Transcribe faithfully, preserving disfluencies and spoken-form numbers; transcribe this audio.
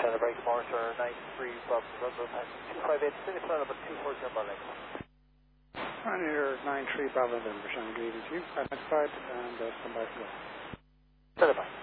Center Break, Morristar nine three Bravo, Bravo, two five eight, City Flight number two four zero, Bravo. Pioneer nine three Bravo November, Shannon, good evening to you. Identified and uh, stand by for that. Center Break.